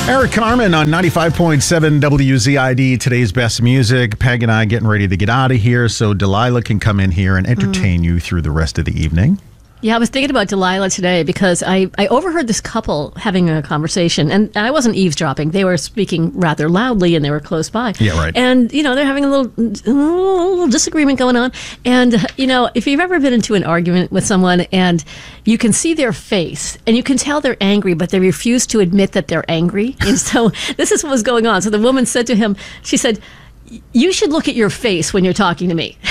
Eric Carmen on 95.7 WZID, today's best music. Peg and I getting ready to get out of here so Delilah can come in here and entertain you through the rest of the evening. Yeah, I was thinking about Delilah today because I overheard this couple having a conversation, and I wasn't eavesdropping. They were speaking rather loudly, and they were close by. Yeah, right. And, they're having a little disagreement going on. And, if you've ever been into an argument with someone and you can see their face and you can tell they're angry, but they refuse to admit that they're angry. And so this is what was going on. So the woman said to him, she said, "You should look at your face when you're talking to me."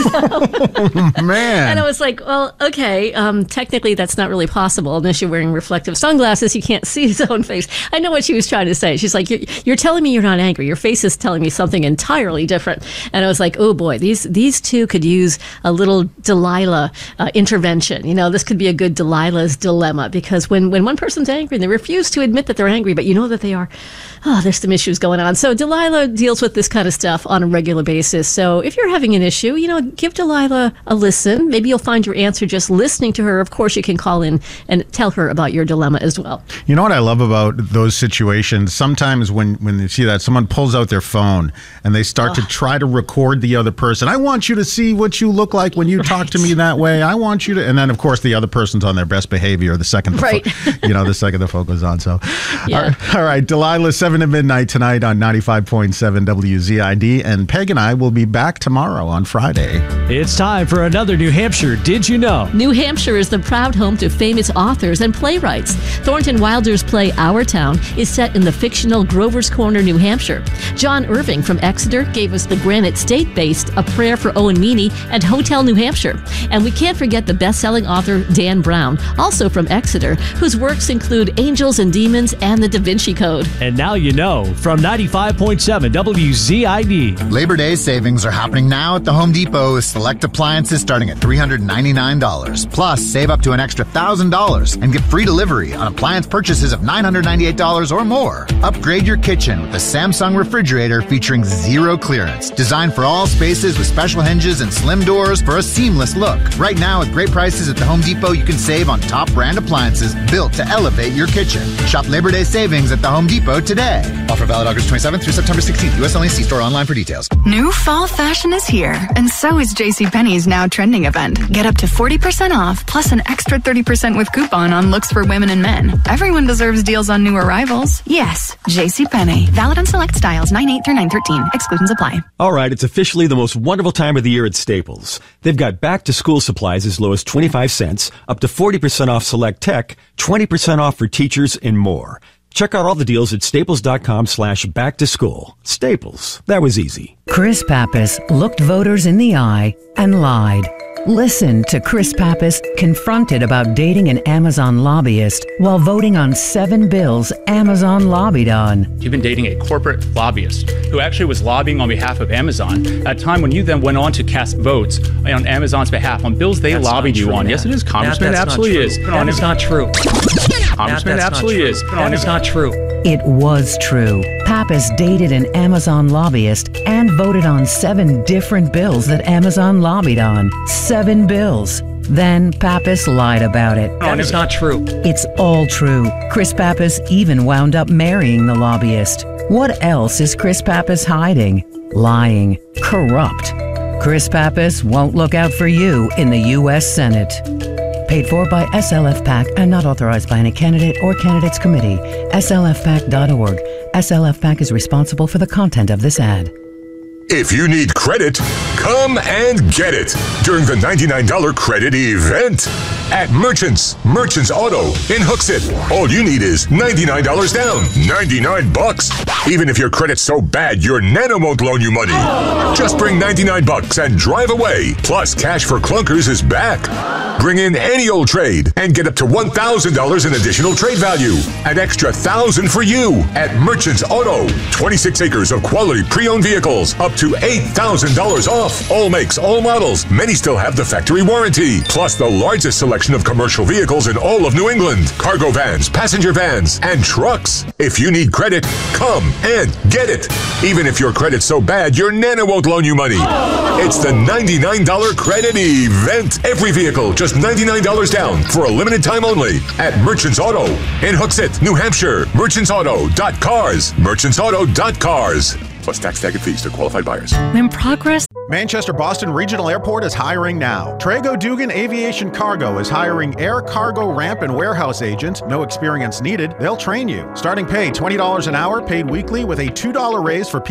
Oh, man. And I was like, well, okay, technically that's not really possible unless you're wearing reflective sunglasses. You can't see his own face. I know what she was trying to say. She's like, you're telling me you're not angry. Your face is telling me something entirely different. And I was like, oh boy, these two could use a little Delilah intervention. This could be a good Delilah's dilemma, because when one person's angry and they refuse to admit that they're angry, but you know that they are, there's some issues going on. So Delilah deals with this kind of stuff on a regular basis. So if you're having an issue, give Delilah a listen. Maybe you'll find your answer just listening to her. Of course, you can call in and tell her about your dilemma as well. You know what I love about those situations? Sometimes when you see that, someone pulls out their phone and they start to try to record the other person. I want you to see what you look like when you talk to me that way. I want you to, and then of course the other person's on their best behavior the second the second the phone goes on. So, yeah. All right, Delilah, 7 to midnight tonight on 95.7 WZID, and Peg and I will be back tomorrow on Friday. It's time for another New Hampshire Did You Know? New Hampshire is the proud home to famous authors and playwrights. Thornton Wilder's play Our Town is set in the fictional Grover's Corner, New Hampshire. John Irving from Exeter gave us the Granite State-based A Prayer for Owen Meany and Hotel New Hampshire. And we can't forget the best-selling author Dan Brown, also from Exeter, whose works include Angels and Demons and The Da Vinci Code. And now you know from 95.7 WZID. Labor Day savings are happening now at the Home Depot with select appliances starting at $399. Plus, save up to an extra $1,000 and get free delivery on appliance purchases of $998 or more. Upgrade your kitchen with a Samsung refrigerator featuring zero clearance. Designed for all spaces with special hinges and slim doors for a seamless look. Right now, with great prices at the Home Depot, you can save on top brand appliances built to elevate your kitchen. Shop Labor Day savings at the Home Depot today. Offer valid August 27th through September 16th. U.S. only. See store online for details. New fall fashion is here, and so is JCPenney's Now Trending event. Get up to 40% off, plus an extra 30% with coupon on looks for women and men. Everyone deserves deals on new arrivals. Yes, JCPenney. Valid on select styles 9/8 through 9/13. Exclusions apply. All right, it's officially the most wonderful time of the year at Staples. They've got back-to-school supplies as low as 25 cents, up to 40% off select tech, 20% off for teachers, and more. Check out all the deals at staples.com/back-to-school. Staples. That was easy. Chris Pappas looked voters in the eye and lied. Listen to Chris Pappas confronted about dating an Amazon lobbyist while voting on 7 bills Amazon lobbied on. You've been dating a corporate lobbyist who actually was lobbying on behalf of Amazon at a time when you then went on to cast votes on Amazon's behalf on bills they lobbied you on. Matt. Yes, it is, Congressman. That's absolutely is. That is not true. Congressman, absolutely is. That is not true. It was true. Pappas dated an Amazon lobbyist and voted on 7 different bills that Amazon lobbied on. 7 bills. Then Pappas lied about it. That is not true. It's all true. Chris Pappas even wound up marrying the lobbyist. What else is Chris Pappas hiding? Lying. Corrupt. Chris Pappas won't look out for you in the U.S. Senate. Paid for by SLF PAC and not authorized by any candidate or candidates committee. SLFPAC.org. SLF PAC is responsible for the content of this ad. If you need credit, come and get it during the $99 credit event at Merchants Auto in Hooksett. All you need is $99 down, $99. Even if your credit's so bad your nana won't loan you money. Just bring $99 and drive away. Plus, Cash for Clunkers is back. Bring in any old trade and get up to $1,000 in additional trade value. An extra $1,000 for you at Merchants Auto. 26 acres of quality pre-owned vehicles, up to $8,000 off. All makes, all models. Many still have the factory warranty. Plus the largest selection selection of commercial vehicles in all of New England. Cargo vans, passenger vans, and trucks. If you need credit, come and get it. Even if your credit's so bad, your Nana won't loan you money. It's the $99 credit event. Every vehicle, just $99 down for a limited time only at Merchants Auto in Hooksett, New Hampshire. Merchantsauto.cars. Merchantsauto.cars. Plus tax, tag, and fees to qualified buyers. When progress... Manchester Boston Regional Airport is hiring now. Trago Dugan Aviation Cargo is hiring air cargo ramp and warehouse agent. No experience needed. They'll train you. Starting pay $20 an hour, paid weekly with a $2 raise for